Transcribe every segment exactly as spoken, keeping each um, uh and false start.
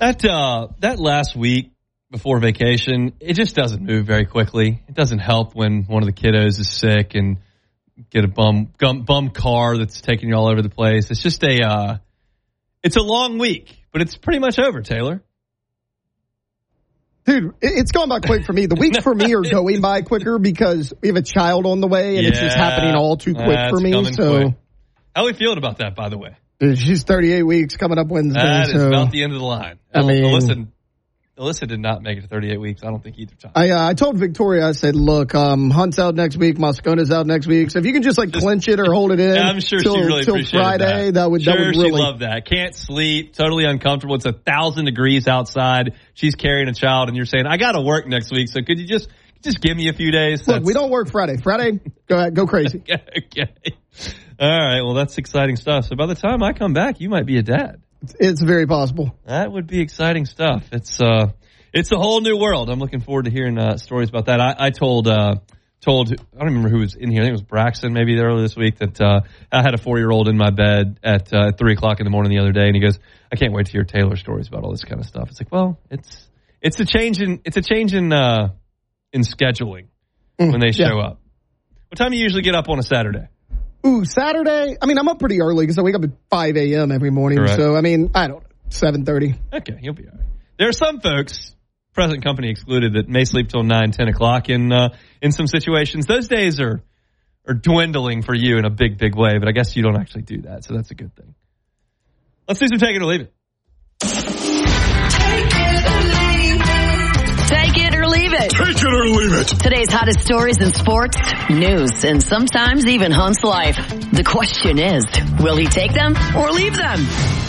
That uh, that last week before vacation, it just doesn't move very quickly. It doesn't help when one of the kiddos is sick and get a bum bum, bum car that's taking you all over the place. It's just a uh, it's a long week, but it's pretty much over, Taylor. Dude, it's going by quick for me. The weeks for me are going by quicker because we have a child on the way, and yeah, it's just happening all too quick for me. So, quick. How are we feeling about that, by the way? Dude, she's thirty-eight weeks coming up Wednesday. That so. is about the end of the line. I mean, Alyssa, Alyssa did not make it to thirty-eight weeks. I don't think either time. I uh, I told Victoria, I said, look, um, Hunt's out next week, Moscona's out next week. So if you can just like just, clinch it or hold it in, yeah, I'm sure till, she really till appreciated Friday, that. that would sure, that would really she loved that. Can't sleep, totally uncomfortable. It's a thousand degrees outside. She's carrying a child, and you're saying, I got to work next week. So could you just just give me a few days? Look, That's... we don't work Friday. Friday, go ahead, go crazy. Okay. All right. Well, that's exciting stuff. So by the time I come back, you might be a dad. It's, it's very possible. That would be exciting stuff. It's uh, it's a whole new world. I'm looking forward to hearing uh, stories about that. I, I told uh, told I don't remember who was in here. I think it was Braxton maybe earlier this week that uh, I had a four year old in my bed at uh, three o'clock in the morning the other day, and he goes, "I can't wait to hear Taylor stories about all this kind of stuff." It's like, well, it's it's a change in it's a change in uh, in scheduling mm, when they show yeah. up. What time do you usually get up on a Saturday? Ooh, Saturday. I mean, I'm up pretty early because I wake up at five a.m. every morning. Correct. So, I mean, I don't know, seven thirty. Okay, you'll be all right. There are some folks, present company excluded, that may sleep till nine, ten o'clock in uh, in some situations. Those days are are dwindling for you in a big, big way, but I guess you don't actually do that, so that's a good thing. Let's do some Take It or Leave It. Take it or leave it. Take it or leave it. Today's hottest stories in sports, news, and sometimes even Hunt's life. The question is, will he take them or leave them?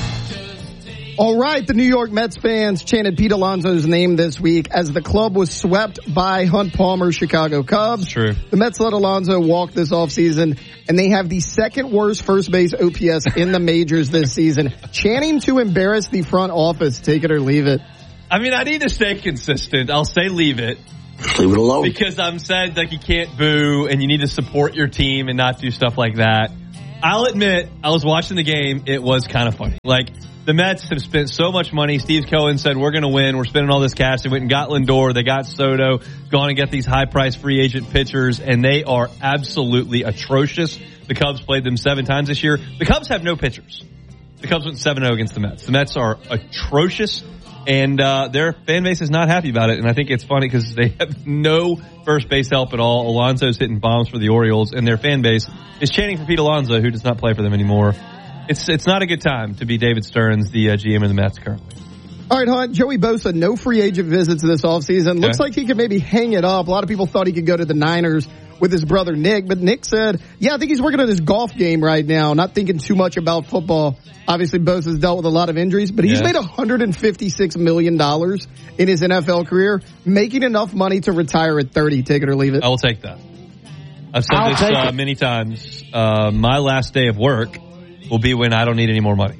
All right, the New York Mets fans chanted Pete Alonso's name this week as the club was swept by Hunt Palmer's Chicago Cubs. True. The Mets let Alonso walk this offseason, and they have the second worst first base O P S in the majors this season. Chanting to embarrass the front office. Take it or leave it. I mean, I need to stay consistent. I'll say leave it. Leave it alone. Because I'm said like you can't boo and you need to support your team and not do stuff like that. I'll admit, I was watching the game. It was kind of funny. Like, the Mets have spent so much money. Steve Cohen said, we're going to win. We're spending all this cash. They went and got Lindor. They got Soto. Gone and get these high-priced free agent pitchers, and they are absolutely atrocious. The Cubs played them seven times this year. The Cubs have no pitchers. The Cubs went seven oh against the Mets. The Mets are atrocious, and uh, their fan base is not happy about it. And I think it's funny because they have no first base help at all. Alonso's hitting bombs for the Orioles, and their fan base is chanting for Pete Alonso, who does not play for them anymore. It's it's not a good time to be David Stearns, the uh, G M of the Mets currently. All right, Hunt. Joey Bosa, no free agent visits this offseason. Okay. Looks like he could maybe hang it up. A lot of people thought he could go to the Niners with his brother Nick, but Nick said, yeah, I think he's working on his golf game right now, not thinking too much about football. Obviously, Bosa's dealt with a lot of injuries, but he's yeah. made one hundred fifty-six million dollars in his N F L career, making enough money to retire at thirty. Take it or leave it. I will take that. I've said I'll this uh, many times. Uh, my last day of work will be when I don't need any more money.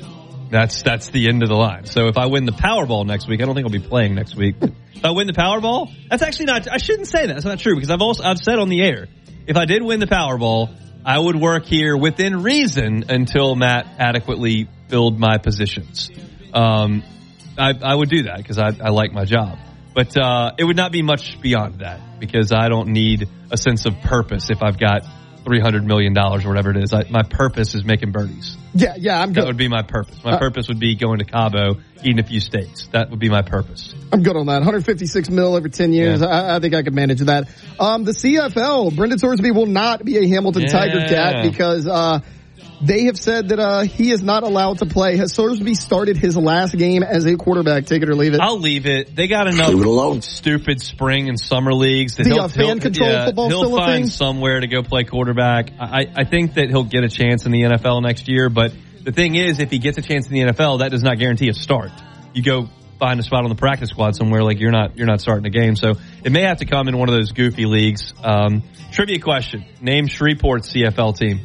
That's that's the end of the line. So if I win the Powerball next week, I don't think I'll be playing next week. If I win the Powerball, that's actually not, I shouldn't say that. That's not true because I've also, I've said on the air, if I did win the Powerball, I would work here within reason until Matt adequately filled my positions. Um, I, I would do that because I, I like my job. But uh, it would not be much beyond that because I don't need a sense of purpose if I've got three hundred million dollars or whatever it is. I, my purpose is making birdies. Yeah, yeah, I'm good. That would be my purpose. My uh, purpose would be going to Cabo, eating a few steaks. That would be my purpose. I'm good on that. one hundred fifty-six mil over ten years. Yeah. I, I think I could manage that. Um, the C F L, Brendan Sorsby will not be a Hamilton yeah. Tiger Cat because uh, they have said that uh, he is not allowed to play. Has Sorsby started his last game as a quarterback? Take it or leave it. I'll leave it. They got enough leave it alone. Stupid spring and summer leagues. That the he'll, uh, fan control yeah, football he'll still a find thing? somewhere to go play quarterback. I, I think that he'll get a chance in the N F L next year, but the thing is, if he gets a chance in the N F L, that does not guarantee a start. You go find a spot on the practice squad somewhere, like you're not you're not starting a game. So it may have to come in one of those goofy leagues. Um, trivia question: name Shreveport's C F L team.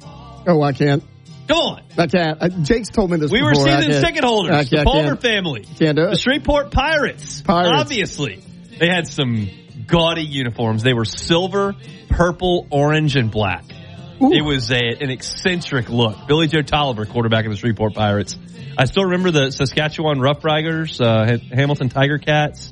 Oh, I can't. Go on. I can't. Uh, Jake's told me this we before. We were season ticket holders. I the Palmer can't. family. Can't do it. The Shreveport Pirates. Pirates. Obviously. They had some gaudy uniforms. They were silver, purple, orange, and black. Ooh. It was a, an eccentric look. Billy Joe Tolliver, quarterback of the Shreveport Pirates. I still remember the Saskatchewan Rough Riders, uh, Hamilton Tiger Cats.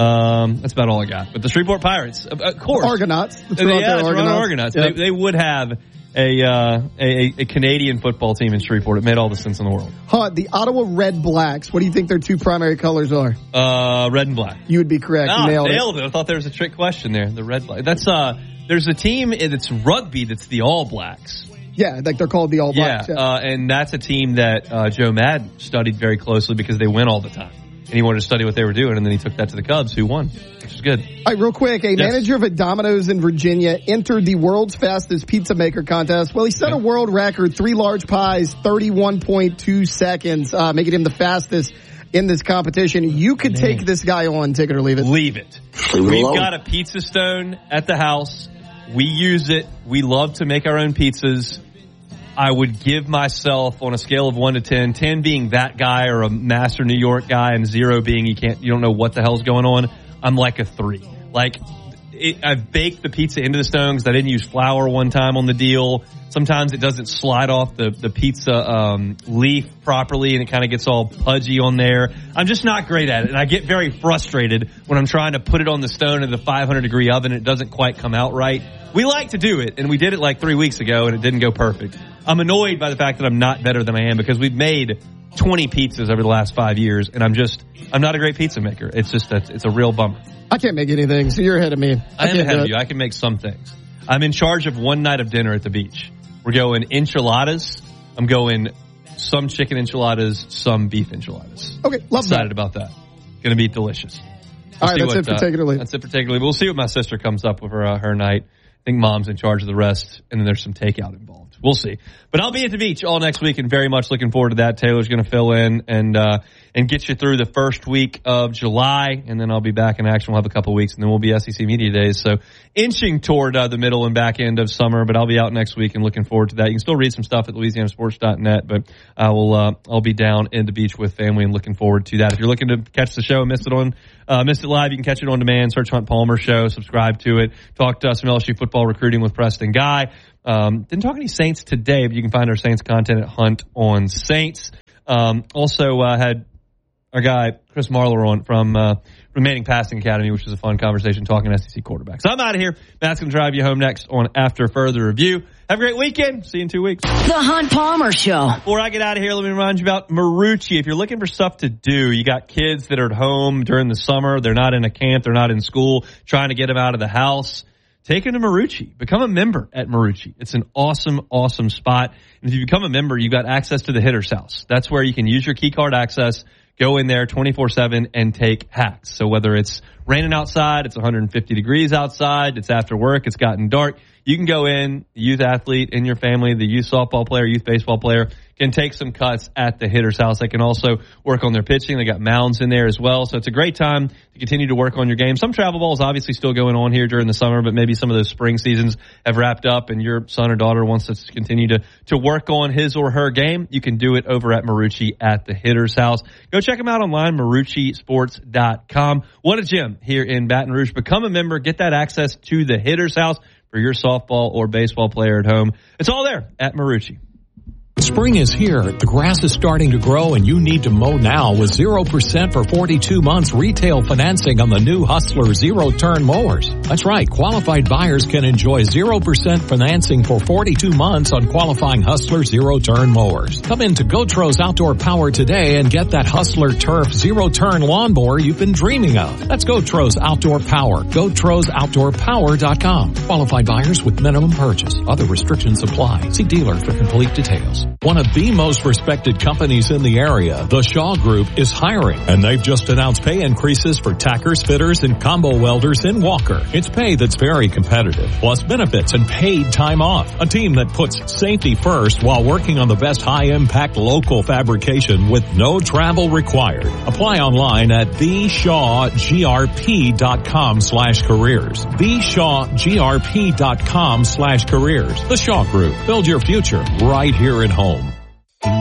Um, that's about all I got. But the Shreveport Pirates, of, of course. Argonauts. The Toronto yeah, Argonauts. Toronto Argonauts. Yep. They, they would have a, uh, a a Canadian football team in Shreveport. It made all the sense in the world. Huh, the Ottawa Red Blacks. What do you think their two primary colors are? Uh, red and black. You would be correct. Oh, nailed, nailed it. it. I thought there was a trick question there. The red black. That's uh. There's a team that's rugby that's the All Blacks. Yeah, like they're called the All Blacks. Yeah, yeah. Uh, and that's a team that uh, Joe Madden studied very closely because they win all the time. And he wanted to study what they were doing, and then he took that to the Cubs, who won, which is good. All right, real quick, a yes. manager of a Domino's in Virginia entered the world's fastest pizza maker contest. Well, he set a world record, three large pies, thirty-one point two seconds, uh, making him the fastest in this competition. You could Man. take this guy on, take it or leave it. Leave it. Leave We've it got a pizza stone at the house. We use it. We love to make our own pizzas. I would give myself on a scale of one to ten, ten being that guy or a master New York guy, and zero being you can't, you don't know what the hell's going on. I'm like a three. Like, it, I've baked the pizza into the stone because I didn't use flour one time on the deal. Sometimes it doesn't slide off the, the pizza um, leaf properly, and it kind of gets all pudgy on there. I'm just not great at it, and I get very frustrated when I'm trying to put it on the stone in the five hundred degree oven and it doesn't quite come out right. We like to do it, and we did it like three weeks ago, and it didn't go perfect. I'm annoyed by the fact that I'm not better than I am because we've made twenty pizzas over the last five years, and I'm just, I'm not a great pizza maker. It's just, a, it's a real bummer. I can't make anything, so you're ahead of me. I, I am ahead of you. I can make some things. I'm in charge of one night of dinner at the beach. We're going enchiladas. I'm going some chicken enchiladas, some beef enchiladas. Okay, love Excited that. Excited about that. Going to be delicious. We'll All right, that's what, it particularly. Uh, that's it particularly. We'll see what my sister comes up with for uh, her night. I think mom's in charge of the rest, and then there's some takeout involved. We'll see. But I'll be at the beach all next week and very much looking forward to that. Taylor's going to fill in and uh and get you through the first week of July, and then I'll be back in action. We'll have a couple weeks, and then we'll be S E C Media Days. So inching toward uh, the middle and back end of summer, but I'll be out next week and looking forward to that. You can still read some stuff at Louisiana Sports dot net, but I will, uh, I'll be down in the beach with family and looking forward to that. If you're looking to catch the show and miss it on, uh, missed it live, you can catch it on demand. Search Hunt Palmer Show, subscribe to it. Talk to us some L S U football recruiting with Preston Guy. Um, didn't talk any Saints today, but you can find our Saints content at Hunt on Saints. Um, also, uh, had our guy, Chris Marler, on from, uh, Remaining Passing Academy, which was a fun conversation talking S E C quarterbacks. So I'm out of here. Matt's going to drive you home next on After Further Review. Have a great weekend. See you in two weeks. The Hunt Palmer Show. Before I get out of here, let me remind you about Marucci. If you're looking for stuff to do, you got kids that are at home during the summer. They're not in a camp. They're not in school. Trying to get them out of the house. Take them to Marucci. Become a member at Marucci. It's an awesome, awesome spot. And if you become a member, you've got access to the hitter's house. That's where you can use your key card access, go in there twenty-four seven and take hacks. So whether it's raining outside, it's one hundred fifty degrees outside, it's after work, it's gotten dark, you can go in, the youth athlete in your family, the youth softball player, youth baseball player, can take some cuts at the hitter's house. They can also work on their pitching. They got mounds in there as well. So it's a great time to continue to work on your game. Some travel ball is obviously still going on here during the summer, but maybe some of those spring seasons have wrapped up and your son or daughter wants to continue to, to work on his or her game. You can do it over at Marucci at the hitter's house. Go check them out online, Marucci Sports dot com. What a gym here in Baton Rouge. Become a member. Get that access to the hitter's house for your softball or baseball player at home. It's all there at Marucci. Spring is here. The grass is starting to grow and you need to mow now with zero percent for forty-two months retail financing on the new Hustler zero-turn mowers. That's right. Qualified buyers can enjoy zero percent financing for forty-two months on qualifying Hustler zero-turn mowers. Come in to Gotros Outdoor Power today and get that Hustler Turf zero-turn lawnmower you've been dreaming of. That's Gotros Outdoor Power. Gotros Outdoor Power dot com. Qualified buyers with minimum purchase. Other restrictions apply. See dealer for complete details. One of the most respected companies in the area, the Shaw Group, is hiring, and they've just announced pay increases for tackers, fitters, and combo welders in Walker. It's pay that's very competitive, plus benefits and paid time off. A team that puts safety first while working on the best high-impact local fabrication with no travel required. Apply online at the shaw g r p dot com slash careers. the shaw g r p dot com slash careers. The Shaw Group. Build your future right here at home.